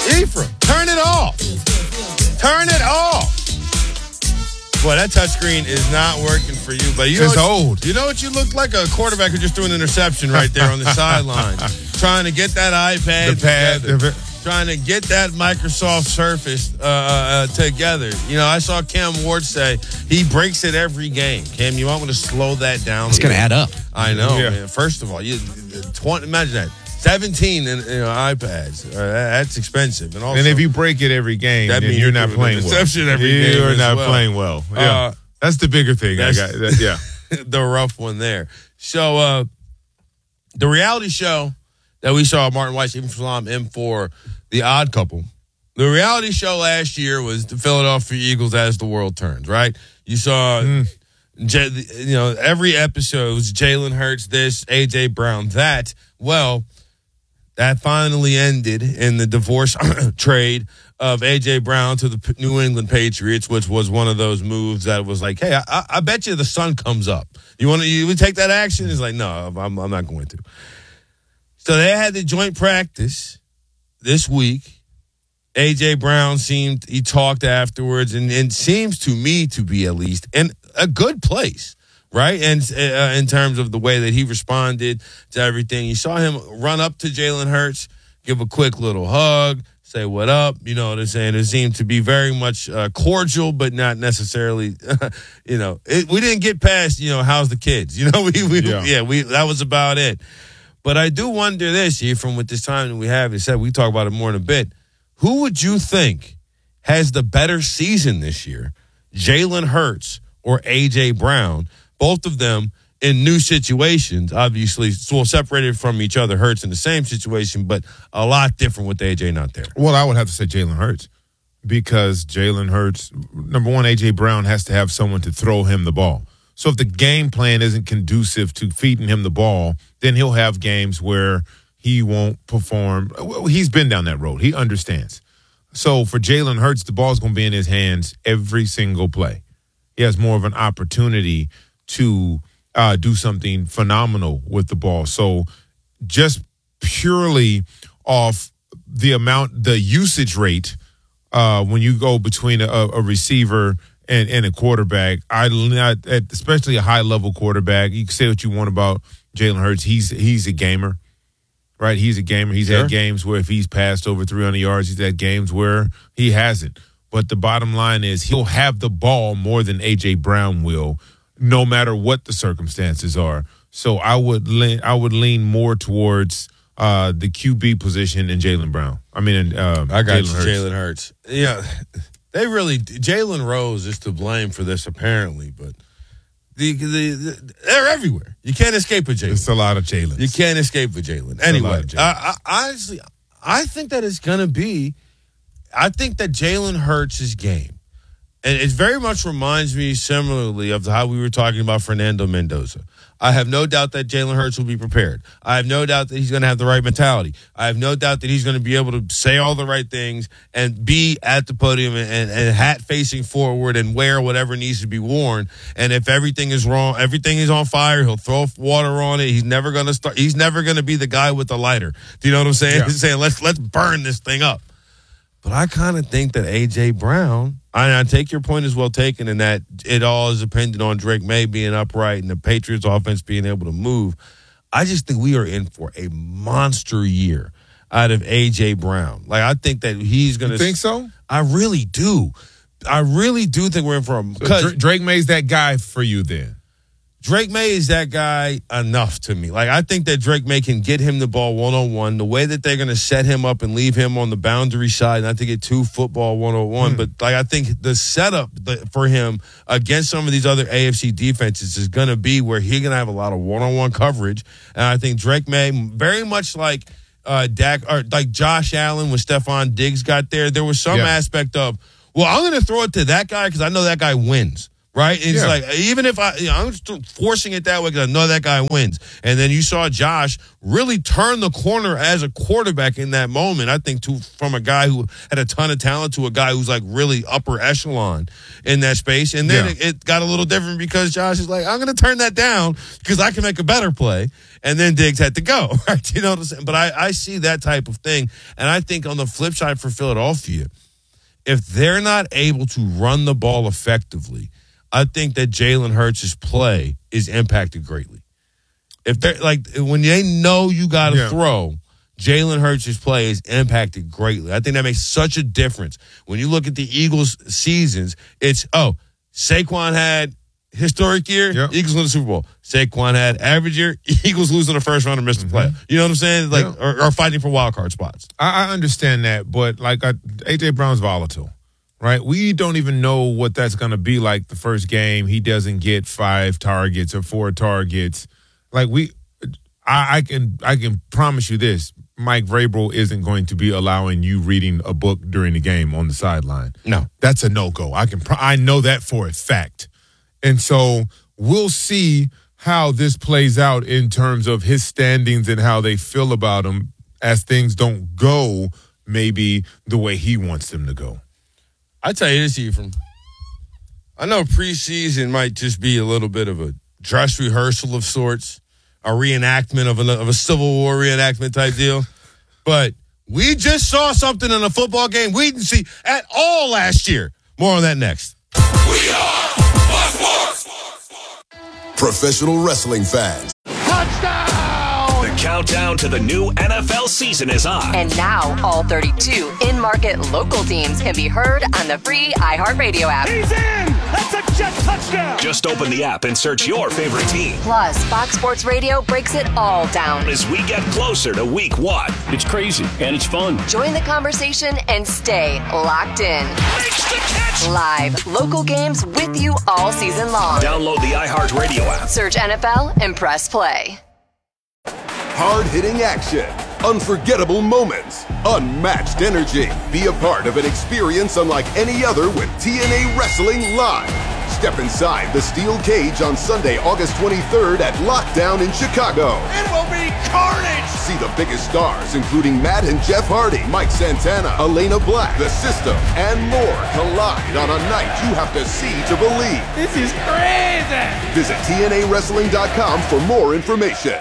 Ephraim, turn it off. Turn it off. Boy, that touchscreen is not working for you. But it's old. You know what you look like? A quarterback who just threw an interception right there on the sideline. Trying to get that iPad together. Trying to get that Microsoft Surface together. You know, I saw Cam Ward say he breaks it every game. Cam, you want me to slow that down? It's going to add up. I know, man. First of all, imagine that. 17 iPads. That's expensive. And also, if you break it every game, then you're not playing well. You're not playing well. Yeah. That's the bigger thing. Yeah. The rough one there. So, the reality show that we saw Martin Weiss, Ephraim Salaam in for The Odd Couple. The reality show last year was the Philadelphia Eagles as the world turns, right? You saw, every episode was Jalen Hurts this, A.J. Brown that. Well, that finally ended in the divorce trade of A.J. Brown to the New England Patriots, which was one of those moves that was like, hey, I bet you the sun comes up. You would take that action? It's like, no, I'm not going to. So they had the joint practice this week. A.J. Brown he talked afterwards, and seems to me to be at least in a good place. Right? And in terms of the way that he responded to everything, you saw him run up to Jalen Hurts, give a quick little hug, say what up. You know what I'm saying? It seemed to be very much cordial, but not necessarily, we didn't get past, how's the kids? That was about it. But I do wonder this, from with this time that we have, we talk about it more in a bit. Who would you think has the better season this year? Jalen Hurts or A.J. Brown? Both of them in new situations, obviously, separated from each other. Hurts in the same situation, but a lot different with A.J. not there. Well, I would have to say Jalen Hurts because Jalen Hurts, number one, A.J. Brown has to have someone to throw him the ball. So if the game plan isn't conducive to feeding him the ball, then he'll have games where he won't perform. He's been down that road. He understands. So for Jalen Hurts, the ball's going to be in his hands every single play. He has more of an opportunity to do something phenomenal with the ball. So just purely off the usage rate, when you go between a receiver and a quarterback, especially a high-level quarterback, you can say what you want about Jalen Hurts. He's a gamer, right? He's a gamer. He's had games where if he's passed over 300 yards, he's had games where he hasn't. But the bottom line is he'll have the ball more than A.J. Brown will, no matter what the circumstances are. So I would lean more towards the QB position in Jalen Brown. I got Jalen Hurts. Yeah, Jalen Rose is to blame for this apparently, but they're everywhere. You can't escape with Jalen. It's a lot of Jalen. You can't escape with Jalen. Anyway, honestly, I think that it's going to be. I think that Jalen Hurts' game. And it very much reminds me similarly of how we were talking about Fernando Mendoza. I have no doubt that Jalen Hurts will be prepared. I have no doubt that he's going to have the right mentality. I have no doubt that he's going to be able to say all the right things and be at the podium and hat facing forward and wear whatever needs to be worn. And if everything is wrong, everything is on fire, he'll throw water on it. He's never going to start. He's never going to be the guy with the lighter. Do you know what I'm saying? Yeah. He's saying, let's burn this thing up. But I kind of think that A.J. Brown, I take your point as well taken in that it all is dependent on Drake May being upright and the Patriots offense being able to move. I just think we are in for a monster year out of A.J. Brown. Like, I think that he's going to. You think so? I really do. I really do think we're in for a. So Drake May's that guy for you then? Drake May is that guy enough to me. Like, I think that Drake May can get him the ball one-on-one. The way that they're going to set him up and leave him on the boundary side, not to get too football one-on-one, but like I think the setup for him against some of these other AFC defenses is going to be where he's going to have a lot of one-on-one coverage. And I think Drake May, very much like Dak or like Josh Allen when Stephon Diggs got there was some aspect of, well, I'm going to throw it to that guy because I know that guy wins. Right? And it's like, even if I'm still forcing it that way because I know that guy wins. And then you saw Josh really turn the corner as a quarterback in that moment, I think, from a guy who had a ton of talent to a guy who's like really upper echelon in that space. And then it got a little different because Josh is like, I'm going to turn that down because I can make a better play. And then Diggs had to go. Right? You know what I'm saying? But I see that type of thing. And I think on the flip side for Philadelphia, if they're not able to run the ball effectively, I think that Jalen Hurts' play is impacted greatly. If they're like when they know you got to throw, Jalen Hurts' play is impacted greatly. I think that makes such a difference. When you look at the Eagles' seasons, it's Saquon had historic year, Eagles win the Super Bowl. Saquon had average year, Eagles lose in the first round and miss the playoff. You know what I'm saying? Like or fighting for wild card spots. I understand that, but like A.J. Brown's volatile. Right, we don't even know what that's going to be like the first game. He doesn't get 5 targets or 4 targets. Like I can promise you this: Mike Vrabel isn't going to be allowing you reading a book during the game on the sideline. No, that's a no-go. I know that for a fact, and so we'll see how this plays out in terms of his standings and how they feel about him as things don't go maybe the way he wants them to go. I tell you this, Ephraim. I know preseason might just be a little bit of a dress rehearsal of sorts, a reenactment of a Civil War reenactment type deal. But we just saw something in a football game we didn't see at all last year. More on that next. We are Fox Sports. Professional wrestling fans. Touchdown! The countdown to the new NFL season is on. And now all 32 in-market local teams can be heard on the free iHeartRadio app. He's in! That's a jet touchdown! Just open the app and search your favorite team. Plus, Fox Sports Radio breaks it all down as we get closer to week 1. It's crazy and it's fun. Join the conversation and stay locked in. Makes the catch! Live, local games with you all season long. Download the iHeartRadio app. Search NFL and press play. Hard-hitting action, unforgettable moments, unmatched energy. Be a part of an experience unlike any other with TNA Wrestling Live. Step inside the steel cage on Sunday, August 23rd at Lockdown in Chicago. It will be carnage! See the biggest stars, including Matt and Jeff Hardy, Mike Santana, Elena Black, The System, and more collide on a night you have to see to believe. This is crazy! Visit TNAWrestling.com for more information.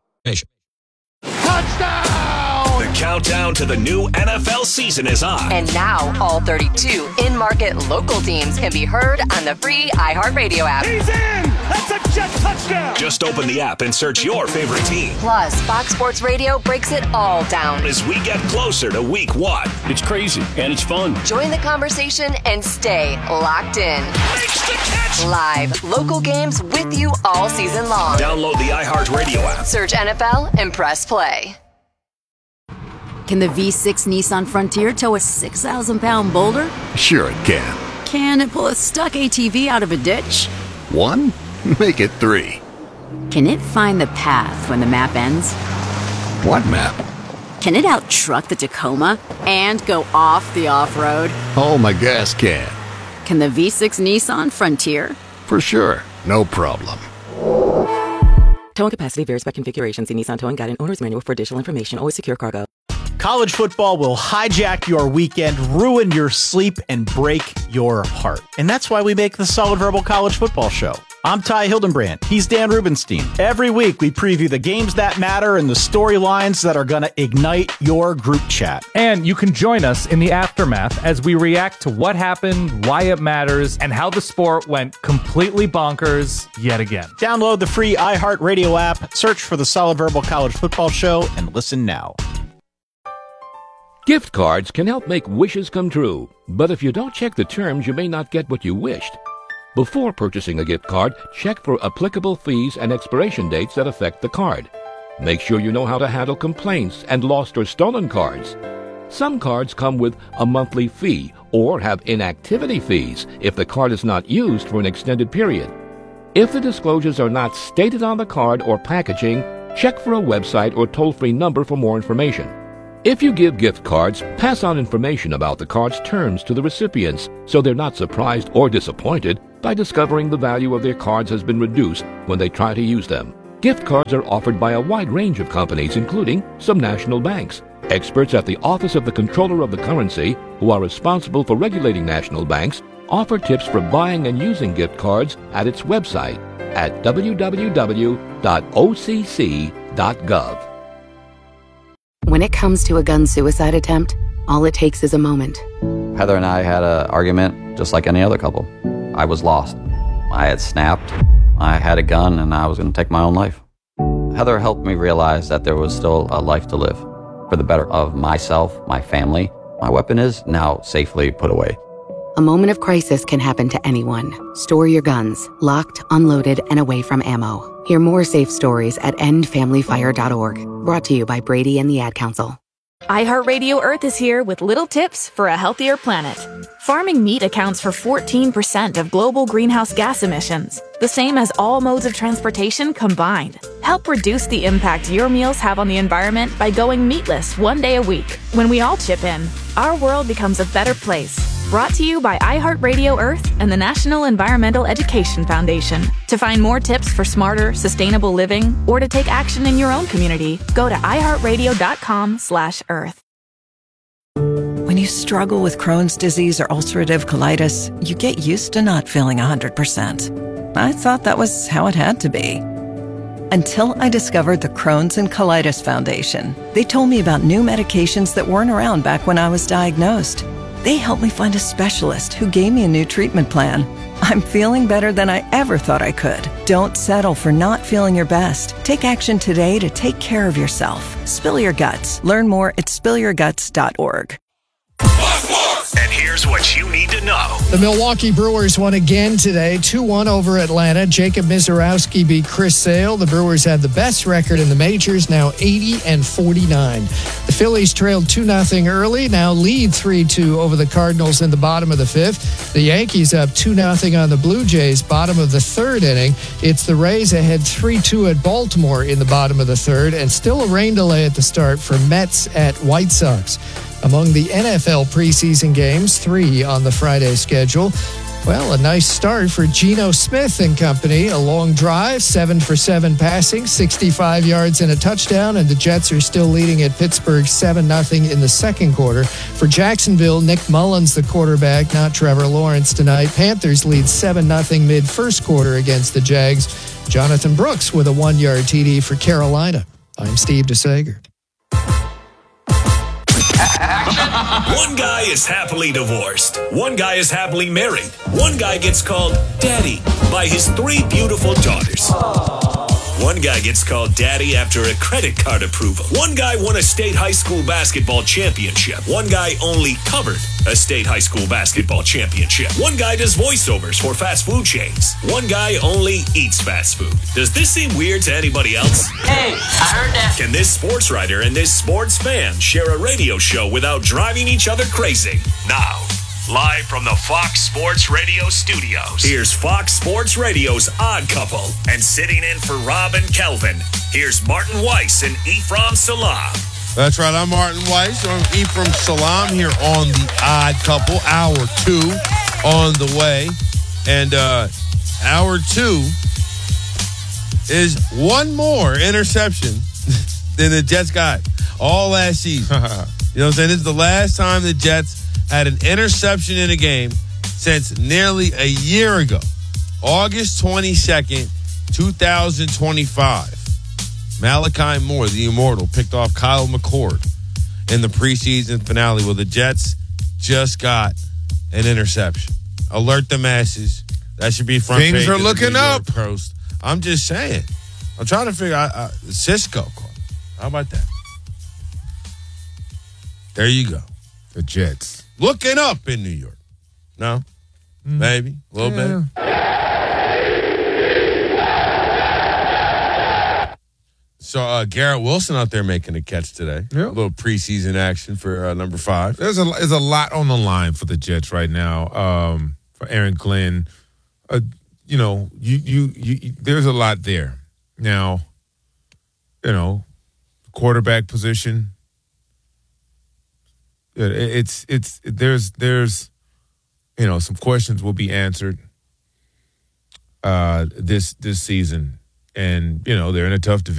Touchdown! The countdown to the new NFL season is on. And now all 32 in-market local teams can be heard on the free iHeartRadio app. He's in! That's a jet touchdown! Just open the app and search your favorite team. Plus, Fox Sports Radio breaks it all down as we get closer to week 1. It's crazy and it's fun. Join the conversation and stay locked in. Makes the catch! Live, local games with you all season long. Download the iHeartRadio app. Search NFL and press play. Can the V6 Nissan Frontier tow a 6,000-pound boulder? Sure it can. Can it pull a stuck ATV out of a ditch? 1? Make it 3. Can it find the path when the map ends? What map? Can it out-truck the Tacoma and go off the off-road? Oh, my gas can. Can the V6 Nissan Frontier? For sure. No problem. Towing capacity varies by configuration. See Nissan Towing Guide and Owner's Manual for additional information. Always secure cargo. College football will hijack your weekend, ruin your sleep, and break your heart. And that's why we make the Solid Verbal College Football Show. I'm Ty Hildenbrand. He's Dan Rubenstein. Every week, we preview the games that matter and the storylines that are going to ignite your group chat. And you can join us in the aftermath as we react to what happened, why it matters, and how the sport went completely bonkers yet again. Download the free iHeartRadio app, search for the Solid Verbal College Football Show, and listen now. Gift cards can help make wishes come true, but if you don't check the terms, you may not get what you wished. Before purchasing a gift card, check for applicable fees and expiration dates that affect the card. Make sure you know how to handle complaints and lost or stolen cards. Some cards come with a monthly fee or have inactivity fees if the card is not used for an extended period. If the disclosures are not stated on the card or packaging, check for a website or toll-free number for more information. If you give gift cards, pass on information about the card's terms to the recipients so they're not surprised or disappointed by discovering the value of their cards has been reduced when they try to use them. Gift cards are offered by a wide range of companies, including some national banks. Experts at the Office of the Comptroller of the Currency, who are responsible for regulating national banks, offer tips for buying and using gift cards at its website at www.occ.gov. When it comes to a gun suicide attempt, all it takes is a moment. Heather and I had an argument just like any other couple. I was lost. I had snapped. I had a gun and I was going to take my own life. Heather helped me realize that there was still a life to live for the better of myself, my family. My weapon is now safely put away. A moment of crisis can happen to anyone. Store your guns, locked, unloaded, and away from ammo. Hear more safe stories at endfamilyfire.org. Brought to you by Brady and the Ad Council. iHeartRadio Earth is here with little tips for a healthier planet. Farming meat accounts for 14% of global greenhouse gas emissions, the same as all modes of transportation combined. Help reduce the impact your meals have on the environment by going meatless one day a week. When we all chip in, our world becomes a better place. Brought to you by iHeartRadio Earth and the National Environmental Education Foundation. To find more tips for smarter, sustainable living, or to take action in your own community, go to iHeartRadio.com/Earth. When you struggle with Crohn's disease or ulcerative colitis, you get used to not feeling 100%. I thought that was how it had to be. Until I discovered the Crohn's and Colitis Foundation. They told me about new medications that weren't around back when I was diagnosed. They helped me find a specialist who gave me a new treatment plan. I'm feeling better than I ever thought I could. Don't settle for not feeling your best. Take action today to take care of yourself. Spill your guts. Learn more at spillyourguts.org. And here's what you need to know. The Milwaukee Brewers won again today, 2-1 over Atlanta. Jacob Mizorowski beat Chris Sale. The Brewers had the best record in the majors, now 80-49. The Phillies trailed 2-0 early, now lead 3-2 over the Cardinals in the bottom of the fifth. The Yankees up 2-0 on the Blue Jays, bottom of the third inning. It's the Rays ahead 3-2 at Baltimore in the bottom of the third, and still a rain delay at the start for Mets at White Sox. Among the NFL preseason games, 3 on the Friday schedule. Well, a nice start for Geno Smith and company. A long drive, 7 for 7 passing, 65 yards and a touchdown, and the Jets are still leading at Pittsburgh 7-0 in the second quarter. For Jacksonville, Nick Mullins, the quarterback, not Trevor Lawrence tonight. Panthers lead 7-0 mid-first quarter against the Jags. Jonathan Brooks with a 1-yard TD for Carolina. I'm Steve DeSager. One guy is happily divorced. One guy is happily married. One guy gets called Daddy by his 3 beautiful daughters. One guy gets called Daddy after a credit card approval. One guy won a state high school basketball championship. One guy only covered a state high school basketball championship. One guy does voiceovers for fast food chains. One guy only eats fast food. Does this seem weird to anybody else? Hey, I heard that. Can this sports writer and this sports fan share a radio show without driving each other crazy? Now, live from the Fox Sports Radio studios, here's Fox Sports Radio's Odd Couple. And sitting in for Rob and Kelvin, here's Martin Weiss and Ephraim Salam. That's right. I'm Martin Weiss. I'm Ephraim Salam here on the Odd Couple. Hour 2 on the way. And hour 2 is one more interception than the Jets got all last season. You know what I'm saying? This is the last time the Jets had an interception in a game since nearly a year ago. August 22nd, 2025. Malachi Moore, the immortal, picked off Kyle McCord in the preseason finale. Well, the Jets just got an interception. Alert the masses. That should be front page. Things are looking up. Post. I'm just saying. I'm trying to figure out. Cisco called. How about that? There you go. The Jets. Looking up in New York. No? Maybe. A little bit. So Garrett Wilson out there making a catch today. Yep. A little preseason action for number 5. There's a lot on the line for the Jets right now. For Aaron Glenn, you there's a lot there. Now, quarterback position. There's some questions will be answered. this season, and they're in a tough division.